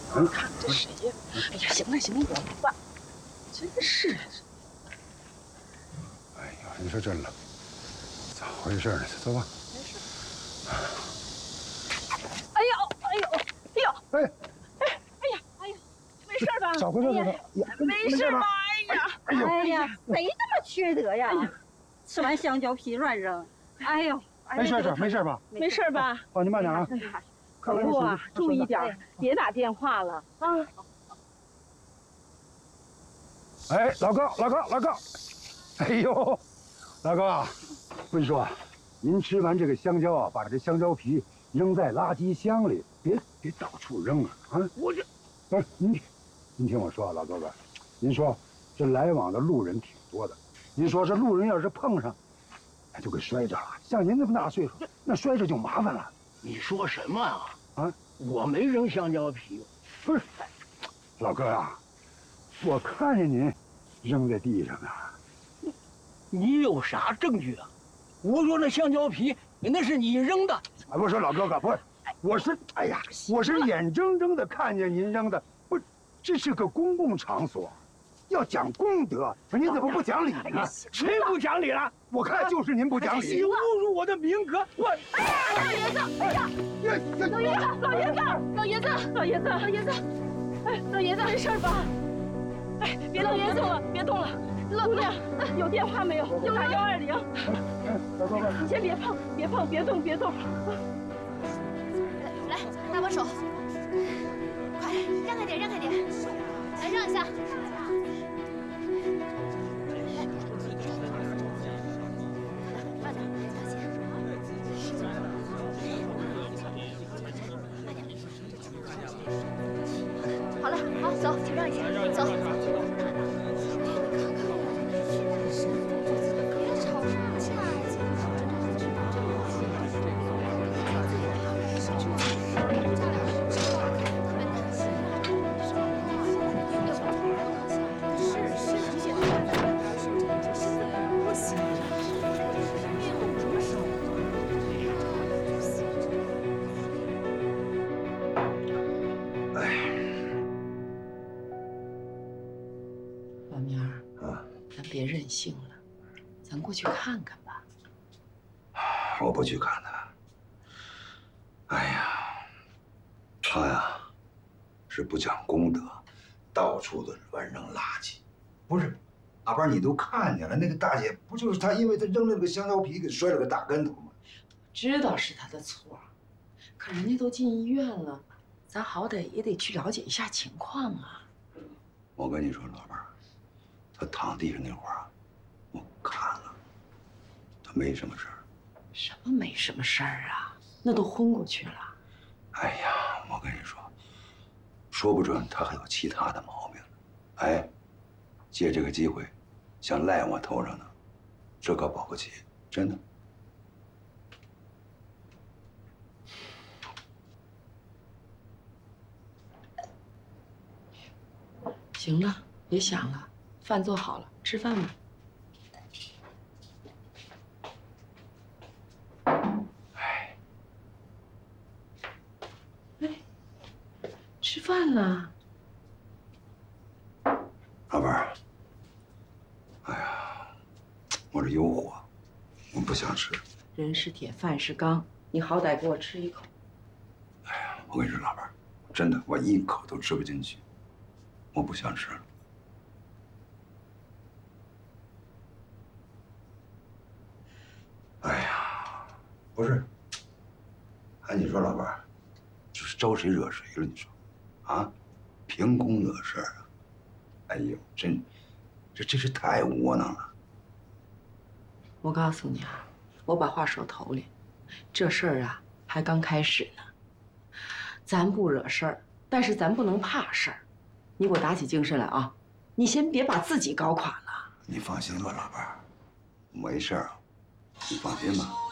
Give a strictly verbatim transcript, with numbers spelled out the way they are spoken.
你看看这谁呀？哎呀，行了行了，我吧，真是。 哎呀，你说真了，咋回事呢？走吧。 没事。哎呦哎呦哎呦！哎哎哎呀哎呀，没事吧？ 咋回事？ 哎呀，没事吧？哎呀哎呀，谁这么缺德呀？吃完香蕉皮乱扔。哎呦， 没事吧？没事吧？ 没事吧？ 哦，你慢点啊。 走路啊，注意点，别打电话了啊。 哎，老高，老高，老高，哎呦，老高啊，我跟你说啊，您吃完这个香蕉啊，把这香蕉皮扔在垃圾箱里，别别到处扔啊！啊，我这不是您，您听我说啊，老哥哥，您说这来往的路人挺多的，您说这路人要是碰上，哎，就给摔着了。像您这么大岁数，那摔着就麻烦了。 你说什么啊？ 啊， 我没扔香蕉皮， 不是，老哥啊，我看见您扔在地上啊。 你有啥证据啊？我说那香蕉皮那是你扔的。 哎，我说老哥哥，不是，我是，哎呀，我是眼睁睁的看见您扔的，不，这是个公共场所，要讲公德，您怎么不讲理呢？ 谁不讲理了？ 我看就是您不讲理。 你侮辱我的名格，我。 哎呀，老爷子，老爷子，老爷子，老爷子，老爷子，老爷子，哎，老爷子，没事吧？哎，别动，别动了，别动了。姑娘，有电话没有？有打幺二零。 老哥哥， 你先别碰，别碰，别动，别动。 来，搭把手，快，让开点，让开点，来让一下。慢点，小心。好了，好，走，请让一下，走。 老明儿啊，咱别任性了，咱过去看看吧。 我不去看他。哎呀，他呀是不讲公德，到处的乱扔垃圾。不是，阿班，你都看见了，那个大姐不就是她，因为她扔了个香蕉皮，给摔了个大跟头吗？ 知道是他的错，可人家都进医院了，咱好歹也得去了解一下情况啊。 我跟你说，老伴儿，她躺地上那会儿啊，我看了，她没什么事儿。 什么没什么事儿啊？那都昏过去了。 哎呀，我跟你说，说不准她还有其他的毛病呢。哎，借这个机会，想赖我头上呢，这可保不齐，真的。 行了，别想了，饭做好了，吃饭吧。 哎， 哎，吃饭了。 老伴儿，哎呀，我这有火，我不想吃。 人是铁，饭是钢，你好歹给我吃一口。 哎呀，我跟你说，老伴儿，真的，我一口都吃不进去。我不想吃了。哎呀，不是，哎，你说老伴儿，这是招谁惹谁了？你说，啊，凭空惹事儿啊！哎呦，真，这真是太窝囊了。 我告诉你啊，我把话说头里，这事儿啊还刚开始呢。咱不惹事儿，但是咱不能怕事儿。你给我打起精神来啊！你先别把自己搞垮了。 你放心吧，老伴儿，没事儿，你放心吧。